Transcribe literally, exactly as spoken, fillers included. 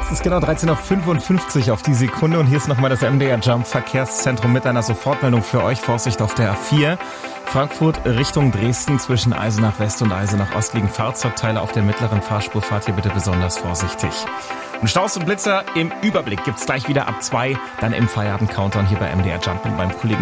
Es ist genau dreizehn Uhr fünfundfünfzig auf die Sekunde und hier ist nochmal das M D R Jump Verkehrszentrum mit einer Sofortmeldung für euch. Vorsicht auf der A vier. Frankfurt Richtung Dresden zwischen Eisenach West und Eisenach Ost liegen Fahrzeugteile auf der mittleren Fahrspur. Fahrt hier bitte besonders vorsichtig. Und Staus und Blitzer im Überblick gibt's gleich wieder ab zwei, dann im Feierabend-Countdown hier bei M D R Jump und beim Kollegen